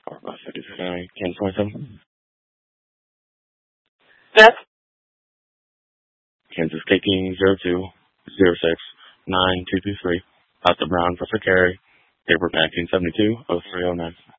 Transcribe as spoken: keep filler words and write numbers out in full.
Car bus fifty-nine, Kansas twenty-seven. Yes. Kansas taking zero two zero six nine two two three. Doctor Brown, Professor Carey. Paper nineteen seventy-two oh three oh nine.